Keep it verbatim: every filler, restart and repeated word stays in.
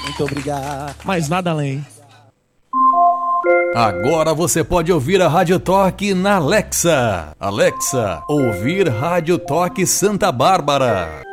Muito obrigado. Mais nada além. Agora você pode ouvir a Rádio Toque na Alexa. Alexa, ouvir Rádio Toque Santa Bárbara.